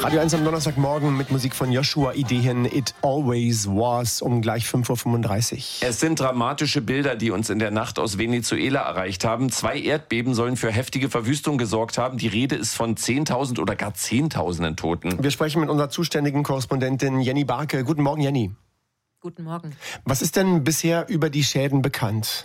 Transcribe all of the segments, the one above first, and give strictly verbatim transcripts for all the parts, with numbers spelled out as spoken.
Radio eins am Donnerstagmorgen mit Musik von Joshua Idehen, It Always Was, um gleich fünf Uhr fünfunddreißig. Es sind dramatische Bilder, die uns in der Nacht aus Venezuela erreicht haben. Zwei Erdbeben sollen für heftige Verwüstung gesorgt haben. Die Rede ist von zehntausend oder gar zehntausenden Toten. Wir sprechen mit unserer zuständigen Korrespondentin Jenny Barke. Guten Morgen, Jenny. Guten Morgen. Was ist denn bisher über die Schäden bekannt?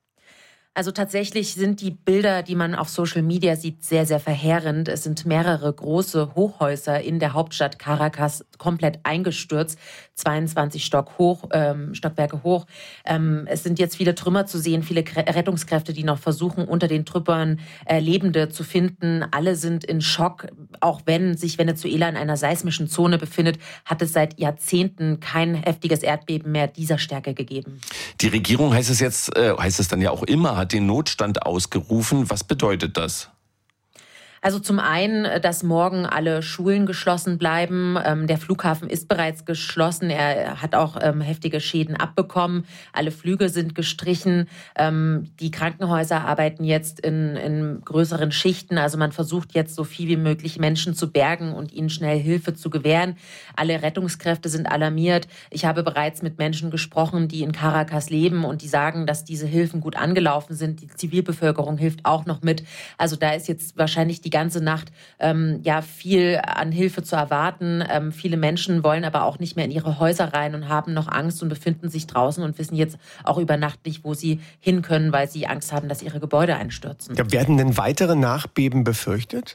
Also tatsächlich sind die Bilder, die man auf Social Media sieht, sehr, sehr verheerend. Es sind mehrere große Hochhäuser in der Hauptstadt Caracas komplett eingestürzt, zweiundzwanzig Stock hoch, ähm, Stockwerke hoch. Ähm, es sind jetzt viele Trümmer zu sehen, viele K- Rettungskräfte, die noch versuchen, unter den Trümmern äh, Lebende zu finden. Alle sind in Schock. Auch wenn sich Venezuela in einer seismischen Zone befindet, hat es seit Jahrzehnten kein heftiges Erdbeben mehr dieser Stärke gegeben. Die Regierung, heißt es jetzt, äh, heißt es dann ja auch immer, hat den Notstand ausgerufen. Was bedeutet das? Also zum einen, dass morgen alle Schulen geschlossen bleiben. Ähm, der Flughafen ist bereits geschlossen. Er hat auch ähm, heftige Schäden abbekommen. Alle Flüge sind gestrichen. Ähm, die Krankenhäuser arbeiten jetzt in, in größeren Schichten. Also man versucht jetzt so viel wie möglich Menschen zu bergen und ihnen schnell Hilfe zu gewähren. Alle Rettungskräfte sind alarmiert. Ich habe bereits mit Menschen gesprochen, die in Caracas leben und die sagen, dass diese Hilfen gut angelaufen sind. Die Zivilbevölkerung hilft auch noch mit. Also da ist jetzt wahrscheinlich die ganze Nacht ähm, ja viel an Hilfe zu erwarten. Ähm, viele Menschen wollen aber auch nicht mehr in ihre Häuser rein und haben noch Angst und befinden sich draußen und wissen jetzt auch über Nacht nicht, wo sie hin können, weil sie Angst haben, dass ihre Gebäude einstürzen. Ja, werden denn weitere Nachbeben befürchtet?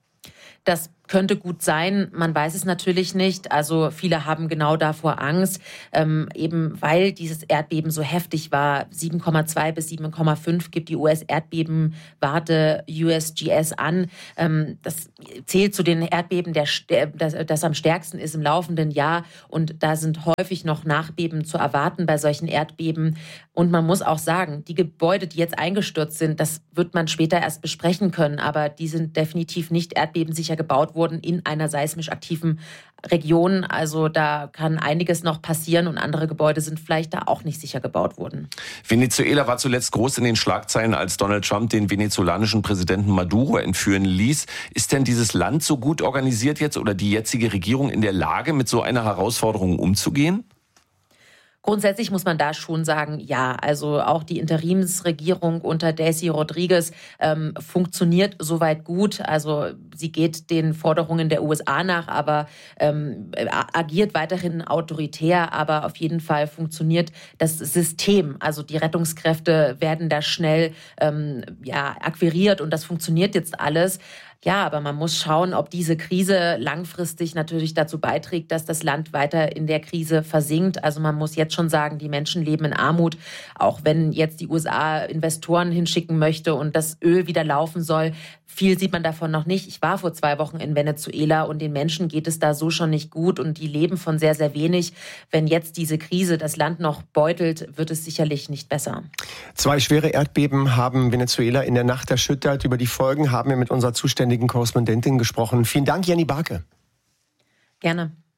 Das könnte gut sein, man weiß es natürlich nicht. Also viele haben genau davor Angst, ähm, eben weil dieses Erdbeben so heftig war. sieben Komma zwei bis sieben Komma fünf gibt die U S-Erdbebenwarte U S G S an. Ähm, das zählt zu den Erdbeben, der, das, das am stärksten ist im laufenden Jahr. Und da sind häufig noch Nachbeben zu erwarten bei solchen Erdbeben. Und man muss auch sagen, die Gebäude, die jetzt eingestürzt sind, das wird man später erst besprechen können. Aber die sind definitiv nicht erdbebensicher gebaut worden in einer seismisch aktiven Region. Also da kann einiges noch passieren und andere Gebäude sind vielleicht da auch nicht sicher gebaut worden. Venezuela war zuletzt groß in den Schlagzeilen, als Donald Trump den venezolanischen Präsidenten Maduro entführen ließ. Ist denn dieses Land so gut organisiert jetzt oder die jetzige Regierung in der Lage, mit so einer Herausforderung umzugehen? Grundsätzlich muss man da schon sagen, ja, also auch die Interimsregierung unter Delcy Rodriguez ähm, funktioniert soweit gut. Also sie geht den Forderungen der U S A nach, aber ähm, agiert weiterhin autoritär. Aber auf jeden Fall funktioniert das System. Also die Rettungskräfte werden da schnell ähm, ja, akquiriert und das funktioniert jetzt alles. Ja, aber man muss schauen, ob diese Krise langfristig natürlich dazu beiträgt, dass das Land weiter in der Krise versinkt. Also man muss jetzt schon sagen, die Menschen leben in Armut, auch wenn jetzt die U S A Investoren hinschicken möchte und das Öl wieder laufen soll. Viel sieht man davon noch nicht. Ich war vor zwei Wochen in Venezuela und den Menschen geht es da so schon nicht gut und die leben von sehr, sehr wenig. Wenn jetzt diese Krise das Land noch beutelt, wird es sicherlich nicht besser. Zwei schwere Erdbeben haben Venezuela in der Nacht erschüttert. Über die Folgen haben wir mit unserer zuständigen Korrespondentin gesprochen. Vielen Dank, Jenny Barke. Gerne.